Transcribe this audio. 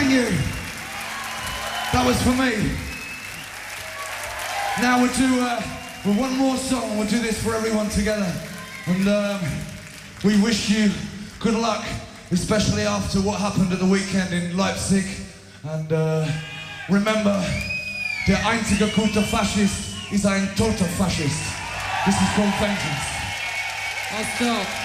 Thank you. That was for me. Now we'll do one more song. We'll do this for everyone together. And we wish you good luck, especially after what happened at the weekend in Leipzig. And remember, der einzige gute Faschist ist ein toter Faschist. This is called Vengeance. Awesome.